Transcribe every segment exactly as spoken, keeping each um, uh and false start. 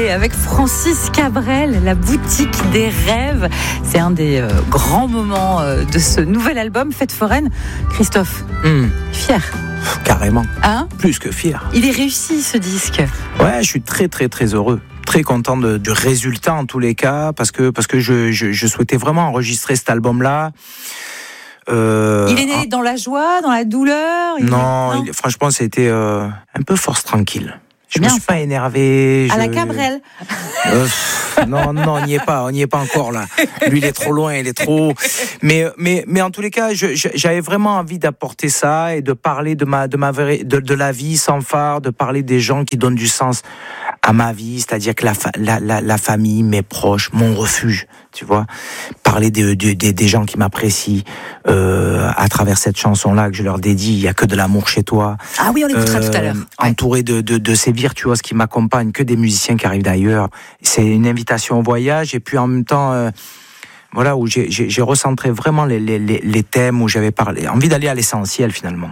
Allez, avec Francis Cabrel, la boutique des rêves. C'est un des euh, grands moments euh, de ce nouvel album, Fête foraine. Christophe, mmh. fier? Carrément. Hein? Plus que fier. Il est réussi, ce disque. Ouais, je suis très très très heureux. Très content de, du résultat en tous les cas, parce que, parce que je, je, je souhaitais vraiment enregistrer cet album-là. Euh, il est né dans la joie, dans la douleur? il Non, est... non il, franchement, c'était euh, un peu force tranquille. Je Bien me suis ça. pas énervé. À je... la Cabrel. Euh, non, non, on n'y est pas, on n'y est pas encore là. Lui, il est trop loin, il est trop. Mais, mais, mais en tous les cas, je, j'avais vraiment envie d'apporter ça et de parler de ma, de ma vraie, de, de la vie sans phare, de parler des gens qui donnent du sens à ma vie, c'est-à-dire que la, la, la, la famille, mes proches, mon refuge, tu vois. Parler des, des, des gens qui m'apprécient euh, à travers cette chanson-là que je leur dédie. Il y a que de l'amour chez toi. Ah oui, on l'écoutera euh, tout à l'heure. Ouais. Entouré de, de, de ces virtuoses qui m'accompagnent, que des musiciens qui arrivent d'ailleurs. C'est une invitation au voyage et puis en même temps, euh, voilà, où j'ai, j'ai, j'ai recentré vraiment les, les, les thèmes, où j'avais parlé, envie d'aller à l'essentiel finalement.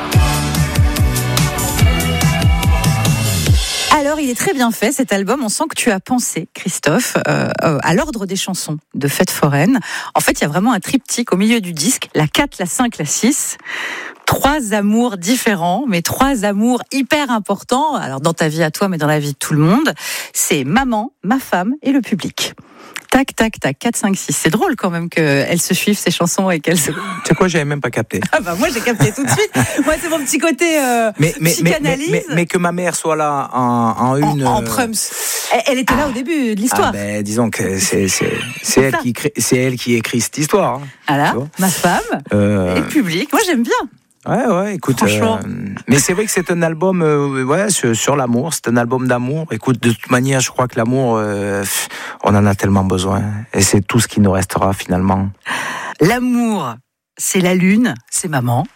Alors, il est très bien fait cet album. On sent que tu as pensé, Christophe, euh, euh, à l'ordre des chansons de Fête foraine. En fait, il y a vraiment un triptyque au milieu du disque, la quatre, la cinq, la six. Trois amours différents, mais trois amours hyper importants. Alors, dans ta vie à toi, mais dans la vie de tout le monde. C'est maman, ma femme et le public. Tac, tac, tac, quatre, cinq, six. C'est drôle quand même qu'elles se suivent, ces chansons, et qu'elles se... C'est quoi, j'avais même pas capté. Ah bah moi, j'ai capté tout de suite. Moi, c'est mon petit côté euh, mais, mais, psychanalyse. Mais, mais, mais que ma mère soit là en, en une... En, en prums. Elle, elle était là ah, au début de l'histoire. Ah ben, disons que c'est, c'est, c'est, elle, qui crée, c'est elle qui écrit cette histoire. Hein, voilà, ma femme euh... et le public. Moi, j'aime bien. Ouais, ouais, écoute. Franchement. Euh, mais c'est vrai que c'est un album, euh, ouais, sur, sur l'amour. C'est un album d'amour. Écoute, de toute manière, je crois que l'amour, euh, on en a tellement besoin. Et c'est tout ce qui nous restera finalement. L'amour, c'est la lune, c'est maman.